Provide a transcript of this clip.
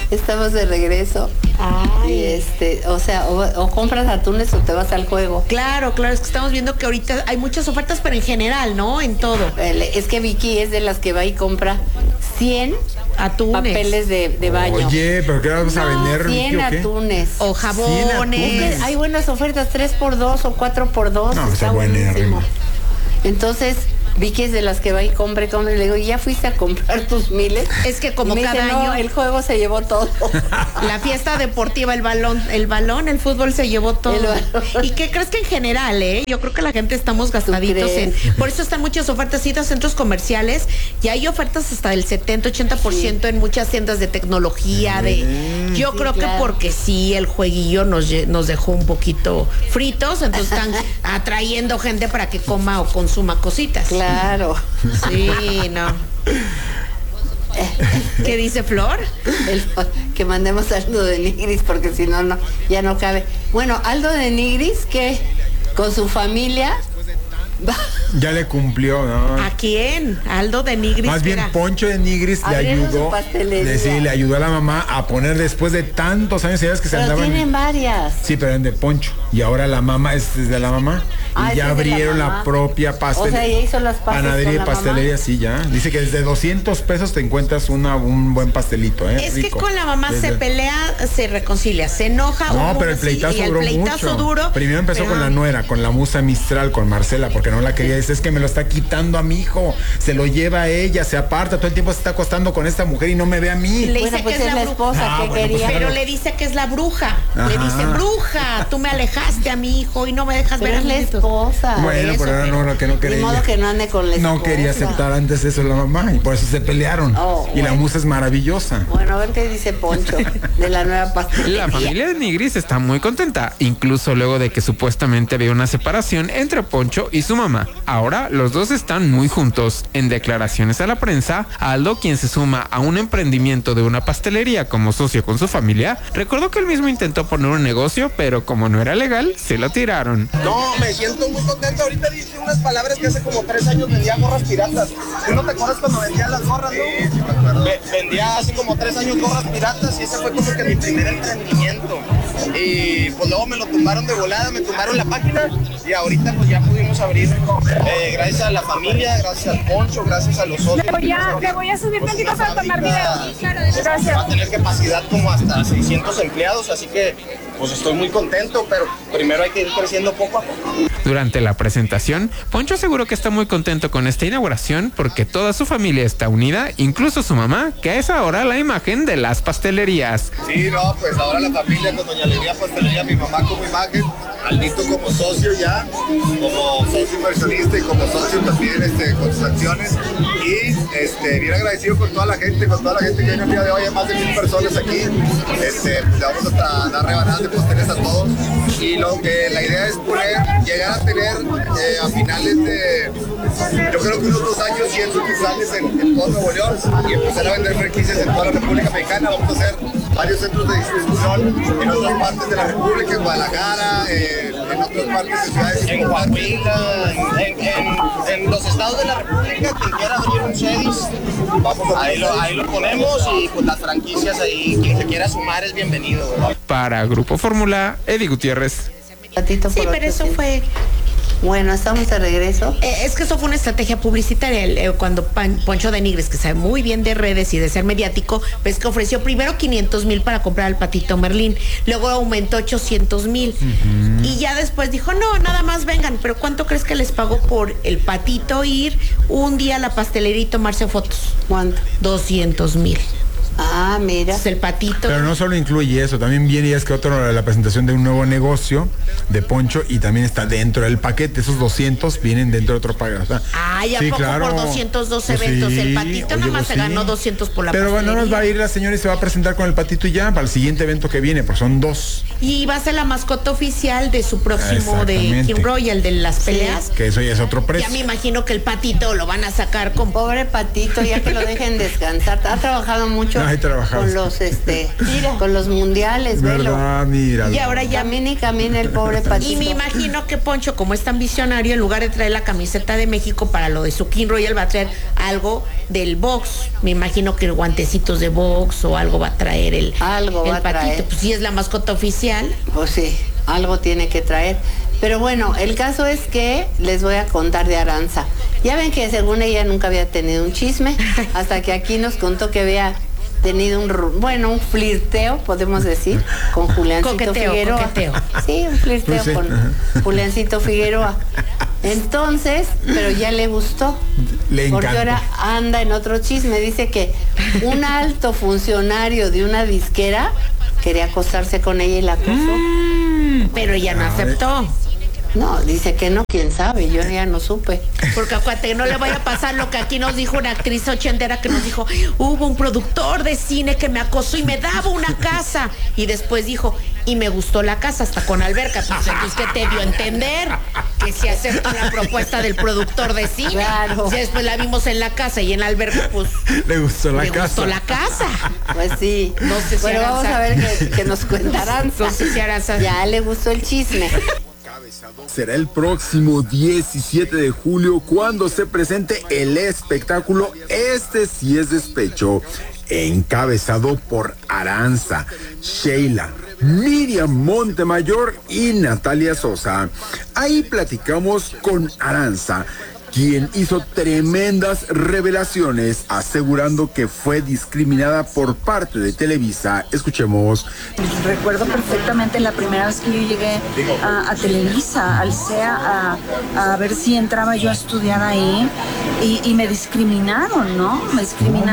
Estamos de regreso. Ay. O sea, o compras atunes o te vas al juego. Claro, es que estamos viendo que ahorita hay muchas ofertas, pero en general, ¿no? En todo. Es que Vicky es de las que va y compra 100 atunes, papeles de baño. Oye, ¿pero qué vas a vender, 100 Vicky, o qué? atunes. O jabones. Es que hay buenas ofertas, 3x2 o 4x2. No, está buenísimo. Entonces, Vicky es de las que va y compra. Le digo, ¿ya fuiste a comprar tus miles? Es que como cada dice, año no, el juego se llevó todo. La fiesta deportiva, el fútbol se llevó todo. ¿Y qué crees que en general, yo creo que la gente estamos gastaditos por eso están muchas ofertas, ir a centros comerciales y hay ofertas hasta del 70-80% en muchas tiendas de tecnología, yo creo que porque sí, el jueguillo nos dejó un poquito fritos, entonces están atrayendo gente para que coma o consuma cositas. Claro. Sí, no. ¿Qué dice Flor? Que mandemos a Aldo de Nigris porque si no, ya no cabe. Bueno, Aldo de Nigris, que con su familia ya le cumplió, ¿no? ¿A quién? Aldo de Nigris. Más bien Poncho de Nigris le ayudó. Le ayudó a la mamá a poner después de tantos años, ¿sabes que se andaban? Tienen varias. Sí, pero eran de Poncho. Y ahora la mamá es de la mamá. Y ya abrieron la propia pastelería. O sea, ya hizo las panadería y pastelería, sí, ya. Dice que desde 200 pesos te encuentras un buen pastelito, Es rico. Que con la mamá se pelea, se reconcilia, se enoja. No, pero el pleitazo duró mucho. Primero empezó con la nuera, con la musa Mistral, con Marcela, porque no la quería. Dice, es que me lo está quitando a mi hijo, se lo lleva a ella, se aparta, todo el tiempo se está acostando con esta mujer y no me ve a mí. Le dice que es la esposa que quería. Pero le dice que es la bruja. Ajá. Le dice, bruja, tú me alejaste a mi hijo y no me dejas ver a la esposa. Bueno, pero ahora no, lo que no quería. De modo que no ande con la esposa. No quería aceptar antes eso la mamá y por eso se pelearon. Y la musa es maravillosa. Bueno, a ver qué dice Poncho de la nueva pastelería. La familia de Nigris está muy contenta, incluso luego de que supuestamente había una separación entre Poncho y su mamá. Ahora los dos están muy juntos. En declaraciones a la prensa, Aldo, quien se suma a un emprendimiento de una pastelería como socio con su familia, recordó que él mismo intentó poner un negocio, pero como no era legal, se lo tiraron. No, me siento muy contento. Ahorita dije unas palabras que hace como 3 años vendía gorras piratas. ¿Tú no te acuerdas cuando vendía las gorras, no? Sí, me acuerdo. Vendía hace como 3 años gorras piratas y ese fue como que mi primer emprendimiento. Y pues luego me lo tumbaron de volada, me tumbaron la página y ahorita pues ya pudimos abrir. Gracias a la familia, gracias al Poncho, gracias a los socios. Le voy a subir tantito para tomar video. Gracias. Va a tener capacidad como hasta 600 empleados, así que pues estoy muy contento, pero primero hay que ir creciendo poco a poco. Durante la presentación, Poncho aseguró que está muy contento con esta inauguración porque toda su familia está unida, incluso su mamá, que es ahora la imagen de las pastelerías. Sí, no, pues ahora la familia con Doña Alegría Pastelería, mi mamá como imagen, Aldito como socio ya, como socio inversionista y como socio también con sus acciones. Y bien agradecido con toda la gente que viene el día de hoy, hay más de 1000 personas aquí. Le vamos a dar rebanadas de pasteles a todos. Y la idea es llegar a tener a finales de, yo creo que unos 2 años, 100 sucursales en todo Nuevo León y empezar a vender franquicias en toda la República Mexicana. Vamos a hacer varios centros de distribución en otras partes de la República, en Guadalajara, en otras partes de ciudades. En Coahuila, en los estados de la República, quien quiera abrir un CEDIS, ahí lo ponemos y pues las franquicias ahí, quien se quiera sumar es bienvenido, ¿verdad? Para Grupo Fórmula, Eddie Gutiérrez. Sí, pero eso fue... Bueno, estamos de regreso. Es que eso fue una estrategia publicitaria. Cuando Poncho de Nigris, que sabe muy bien de redes y de ser mediático, pues que ofreció primero 500,000 para comprar al patito Merlín, luego aumentó 800,000 y ya después dijo, no, nada más vengan. Pero ¿cuánto crees que les pagó por el patito ir un día a la pastelería y tomarse fotos? ¿Cuánto? 200,000. Ah, mira. Es el patito. Pero no solo incluye eso, también viene ya es que la presentación de un nuevo negocio de Poncho y también está dentro del paquete. Esos 200 vienen dentro de otro paquete. O sea, ay, ¿a poco claro, por 202 eventos? Sí, el patito nada más se ganó 200 por la pero pastelería. Pero bueno, nos va a ir la señora y se va a presentar con el patito y ya para el siguiente evento que viene, pues son 2. Y va a ser la mascota oficial de su próximo de King Royal, de las peleas. Que eso ya es otro precio. Ya me imagino que el patito lo van a sacar con... Pobre patito, ya que lo dejen descansar. Ha trabajado mucho. con los con los mundiales, ¿verdad? Mira. Y ahora ya camina el pobre Patito. Y me imagino que Poncho, como es tan visionario, en lugar de traer la camiseta de México para lo de su King Royal, va a traer algo del box. Me imagino que guantecitos de box o algo va a traer el Patito. Traer. Pues si es la mascota oficial. Pues sí, algo tiene que traer. Pero bueno, el caso es que les voy a contar de Aranza. Ya ven que según ella nunca había tenido un chisme, hasta que aquí nos contó que había tenido un flirteo, podemos decir, con Juliancito Figueroa. Coqueteo. Sí, un flirteo con Juliancito Figueroa. Entonces, pero ya le gustó. Le encantó. Porque ahora anda en otro chisme. Dice que un alto funcionario de una disquera quería acostarse con ella y la acosó. Pero ella no aceptó. No, dice que no, quién sabe, yo ya no supe. Porque acuérdate, no le vaya a pasar lo que aquí nos dijo una actriz ochentera que nos dijo, hubo un productor de cine que me acosó y me daba una casa. Y después dijo, y me gustó la casa hasta con alberca. Pues entonces, ¿qué te dio a entender? Que se aceptó la propuesta del productor de cine. Claro. Y después la vimos en la casa y en la alberca, pues... Le gustó la casa. Gustó la casa. Pues sí. No sé si bueno, vamos a ver que nos cuentarán. No sé si Aranza... Ya le gustó el chisme. Será el próximo 17 de julio cuando se presente el espectáculo Este sí es despecho, encabezado por Aranza, Sheila, Miriam Montemayor y Natalia Sosa. Ahí platicamos con Aranza, quien hizo tremendas revelaciones asegurando que fue discriminada por parte de Televisa. Escuchemos. Recuerdo perfectamente la primera vez que yo llegué a Televisa, al CEA, a ver si entraba yo a estudiar ahí y me discriminaron, ¿no? Me discriminaron.